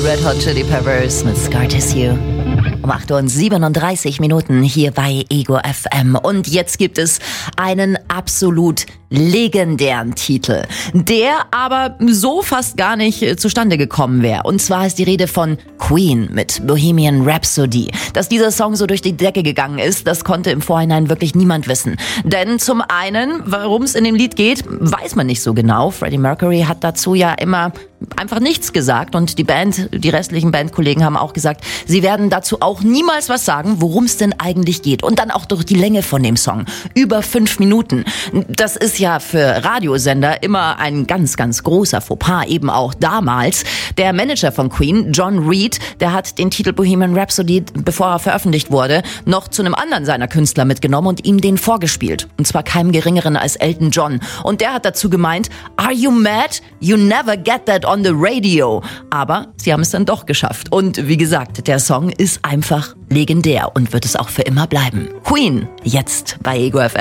Red Hot Chili Peppers mit Scar Tissue. Um 8:37 hier bei Ego FM. Und jetzt gibt es einen absolut legendären Titel, der aber so fast gar nicht zustande gekommen wäre. Und zwar ist die Rede von Queen mit Bohemian Rhapsody. Dass dieser Song so durch die Decke gegangen ist, das konnte im Vorhinein wirklich niemand wissen. Denn zum einen, worum es in dem Lied geht, weiß man nicht so genau. Freddie Mercury hat dazu ja immer einfach nichts gesagt und die restlichen Bandkollegen haben auch gesagt, sie werden dazu auch niemals was sagen, worum es denn eigentlich geht. Und dann auch durch die Länge von dem Song. Über 5 Minuten. Das ist ja für Radiosender immer ein ganz, ganz großer Fauxpas, eben auch damals. Der Manager von Queen, John Reid, der hat den Titel Bohemian Rhapsody, bevor er veröffentlicht wurde, noch zu einem anderen seiner Künstler mitgenommen und ihm den vorgespielt. Und zwar keinem geringeren als Elton John. Und der hat dazu gemeint, "Are you mad? You never get that on the radio." Aber sie haben es dann doch geschafft. Und wie gesagt, der Song ist einfach legendär und wird es auch für immer bleiben. Queen, jetzt bei Ego FM.